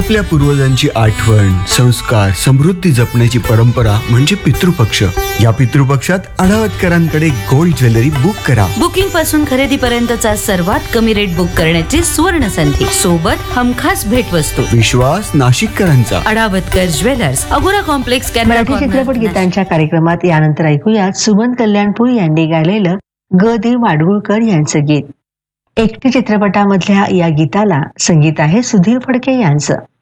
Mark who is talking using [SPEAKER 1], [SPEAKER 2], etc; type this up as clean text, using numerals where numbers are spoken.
[SPEAKER 1] आपल्या पूर्वजांची आठवण, संस्कार, समृद्धी जपण्याची परंपरा म्हणजे पितृपक्ष. या पितृपक्षात अडावतकरांकडे गोल्ड ज्वेलरी बुक करा.
[SPEAKER 2] बुकिंग पासून खरेदीपर्यंतचा सर्वात कमी रेट बुक करण्याची सुवर्ण संधी, सोबत हमखास भेटवस्तू.
[SPEAKER 1] विश्वास नाशिककरांचा.
[SPEAKER 2] अडावतकर ज्वेलर्स, अगोरा कॉम्प्लेक्स, कॅनरा
[SPEAKER 3] मराठी
[SPEAKER 2] कॉर्नर,
[SPEAKER 3] चित्रपट गीतांच्या कार्यक्रमात यानंतर ऐकूयात सुमन कल्याणपूर यांनी गायलेलं ग दि माडगुळकर यांचं गीत. एकटी चित्रपटामधल्या या गीताला संगीत आहे सुधीर फडके यांचं.